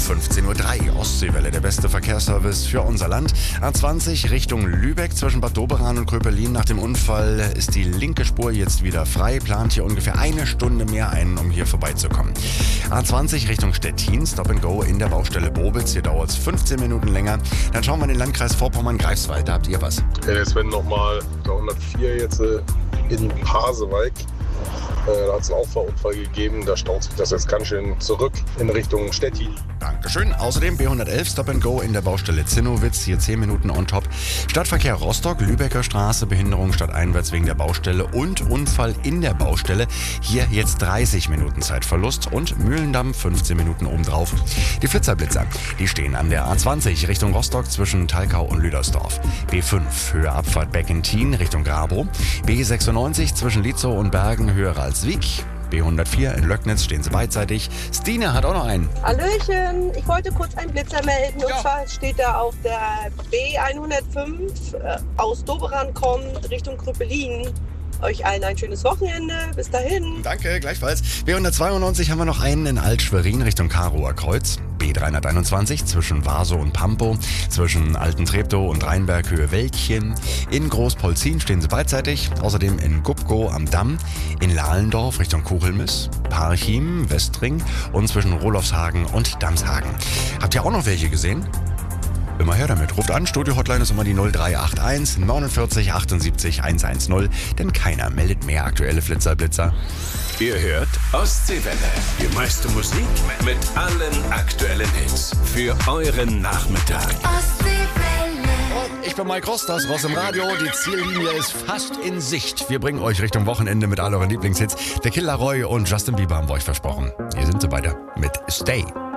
15:03 Uhr. Ostseewelle, der beste Verkehrsservice für unser Land. A20 Richtung Lübeck zwischen Bad Doberan und Köpelin. Nach dem Unfall ist die linke Spur jetzt wieder frei. Plant hier ungefähr eine Stunde mehr ein, um hier vorbeizukommen. A20 Richtung Stettin, Stop and Go in der Baustelle Bobitz. Hier dauert es 15 Minuten länger. Dann schauen wir in den Landkreis Vorpommern-Greifswald. Da habt ihr was? Der Sven nochmal der 104 jetzt in Pasewalk. Da hat es einen Auffahrunfall gegeben, da staut sich das jetzt ganz schön zurück in Richtung Stettin. Dankeschön. Außerdem B111 Stop and Go in der Baustelle Zinnowitz, hier 10 Minuten on top. Stadtverkehr Rostock, Lübecker Straße, Behinderung stadteinwärts wegen der Baustelle und Unfall in der Baustelle. Hier jetzt 30 Minuten Zeitverlust und Mühlendamm 15 Minuten obendrauf. Die Flitzerblitzer, die stehen an der A20 Richtung Rostock zwischen Thalkau und Lüdersdorf. B5 Höhe Abfahrt Beckentin Richtung Grabow. B96 zwischen Lietzow und Bergen höher als Wiek. B104 in Löcknitz stehen sie beidseitig. Stine hat auch noch einen. Hallöchen, ich wollte kurz einen Blitzer melden. Und zwar steht da auf der B105 aus Doberan kommt Richtung Krüppelin. Euch allen ein schönes Wochenende. Bis dahin. Danke, gleichfalls. B192 haben wir noch einen in Alt-Schwerin Richtung Karower Kreuz. B321 zwischen Warsow und Pampow, zwischen Alten-Treptow und Rheinberg Höhe Wäldchen. In Großpolzin stehen sie beidseitig. Außerdem in Gubkow am Damm, in Lahlendorf Richtung Kuchelmiss, Parchim, Westring und zwischen Rolofshagen und Damshagen. Habt ihr auch noch welche gesehen? Immer her damit. Ruft an, Studio-Hotline ist immer die 0381 49 78 110, denn keiner meldet mehr aktuelle Flitzer-Blitzer. Ihr hört Ostseewelle. Die meiste Musik mit allen aktuellen Hits. Für euren Nachmittag. Und ich bin Mike Ross, das Ross im Radio. Die Ziellinie ist fast in Sicht. Wir bringen euch Richtung Wochenende mit all euren Lieblingshits. Der Killer Roy und Justin Bieber haben wir euch versprochen. Hier sind sie beide mit Stay.